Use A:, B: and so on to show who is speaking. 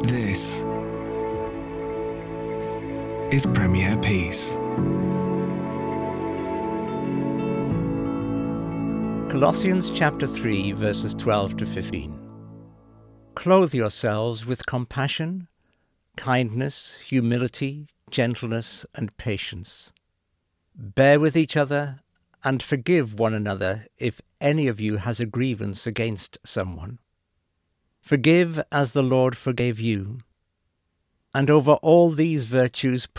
A: This is Premier Peace.
B: Colossians chapter 3, verses 12 to 15. Clothe yourselves with compassion, kindness, humility, gentleness, and patience. Bear with each other and forgive one another if any of you has a grievance against someone. Forgive as the Lord forgave you. And over all these virtues